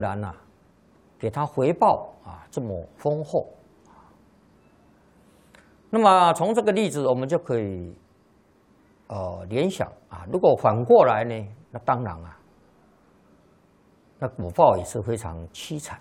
然呐，给他回报啊这么丰厚。那么从这个例子，我们就可以联想啊，如果反过来呢，那当然啊，那果报也是非常凄惨。